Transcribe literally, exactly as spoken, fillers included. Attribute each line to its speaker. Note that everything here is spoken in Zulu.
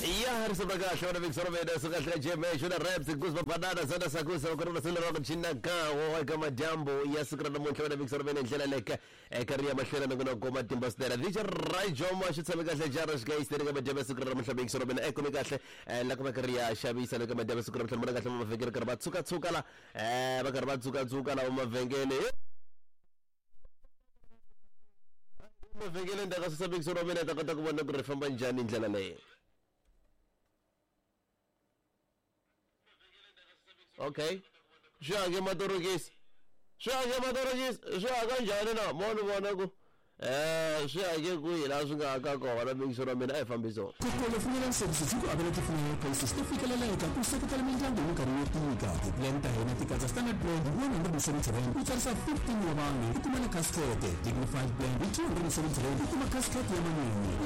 Speaker 1: Ya risabakahle wana Victoromene sokahle jeme shuna reps kuzba banana zona sakusa ukorona sula rock china ka wa kama jambo yasikra na monhle wana Victoromene ndlela leke ekariya mahlela ngona goma timba stera dicha right joma shitsabekahle jara shga isteri kama jeme sikra na monhle Victoromene ekomi kahle la kama kariya shabisa kama jeme sikra na monhle kahle mavengele karba tsuka tsuka la eh bakarba tsuka tsuka la mavengele mavengele ndaka sasa Victoromene takata kubona kurefamba njani ndlela leyo. Okay. Shage matorogis. Shage matorogis. Shage njani na monu bonaku. Eh, shage kuila sunga kako wala Victoromene efambiso.
Speaker 2: Kokolo funeral services iko ability funeral places to fika lala ika kusaka talaminja ngulu kariyo tika. Planta hena tika za standard brand one hundred seventy-seven. Ucharsa fifteen wabani. Itumana casket. Dignified brand two hundred seventy-seven. Ituma casket ya manini.